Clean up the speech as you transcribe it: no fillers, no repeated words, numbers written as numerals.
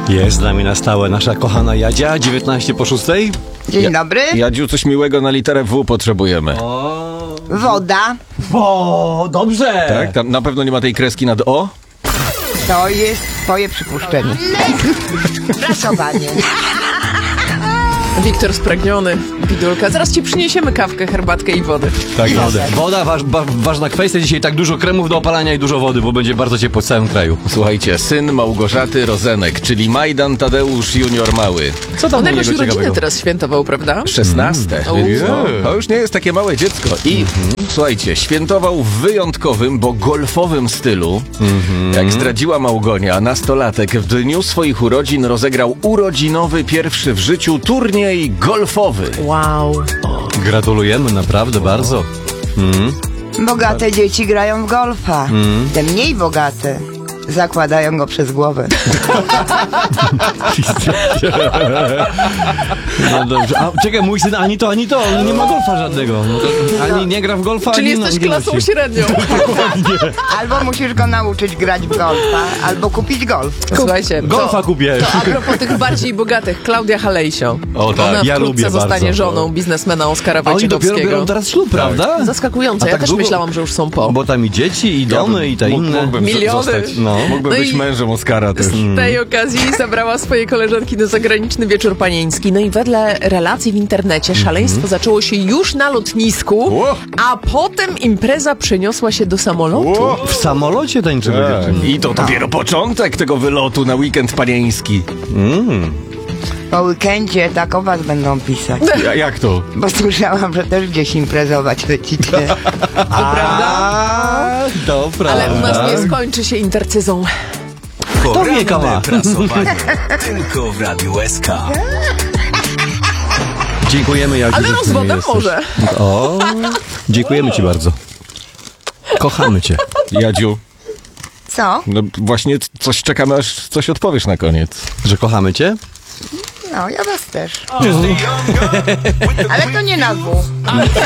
Jest z nami na stałe nasza kochana Jadzia, 19 po 6. Dzień dobry. Jadziu, coś miłego na literę W potrzebujemy. Woda. O, dobrze! Tak? Tam na pewno nie ma tej kreski nad O? To jest twoje przypuszczenie. Prasowanie. Wiktor spragniony, bidulka. Zaraz ci przyniesiemy kawkę, herbatkę i wodę. Tak, woda, ważna kwestia. Dzisiaj tak dużo kremów do opalania i dużo wody, bo będzie bardzo ciepło w całym kraju. Słuchajcie, syn Małgorzaty Rozenek, czyli Majdan Tadeusz Junior Mały. Co tam On u jakoś niego urodziny ciekawego? teraz świętował, prawda? 16. Więc to już nie jest takie małe dziecko. I słuchajcie, świętował w wyjątkowym, bo golfowym stylu. Jak zdradziła Małgonia, nastolatek w dniu swoich urodzin rozegrał urodzinowy, pierwszy w życiu turniej golfowy. Wow. Gratulujemy, naprawdę bardzo. Bogate dzieci grają w golfa. Te mniej bogate zakładają go przez głowę. No dobrze. A czekaj, mój syn ani to, on nie ma golfa żadnego. No to ani nie gra w golfa, Czyli ani jesteś nie klasą nosi. średnią. Albo musisz go nauczyć grać w golfa, albo kupić golf. Słuchajcie, Golfa kupię. to a propos tych bardziej bogatych, Klaudia Halejsio. O tak, Ona ja wkrótce lubię zostanie bardzo. żoną biznesmena Oskara A oni dopiero Wojciechowskiego. biorą teraz ślub, prawda? Zaskakujące, A ja tak też długo? myślałam, że już są po. Bo tam i dzieci, i domy, i te inne. Mógłbym Miliony. zostać. No. Mógłbym No być i- mężem Oskara też. Z tej okazji zabrała swoje koleżanki na zagraniczny wieczór panieński. No i wedle relacji w internecie szaleństwo zaczęło się już na lotnisku, Ło! a potem impreza przeniosła się do samolotu. Ło! W samolocie tańczymy. Tak. I to dopiero początek tego wylotu na weekend panieński. Po weekendzie tak o was będą pisać. Jak to? Bo słyszałam, że też gdzieś imprezować lecicie. To prawda. Ale u nas nie skończy się intercyzą. Kto wieka ma? Prasowanie tylko w Radiu SK. Dziękujemy, Jadziu, Ale że z nami rozwodem jesteś. może. O, dziękujemy ci bardzo. Kochamy cię. Jadziu, Co? no właśnie coś czekamy, aż coś odpowiesz na koniec. Że kochamy cię? No, ja was też. Ale to nie na W.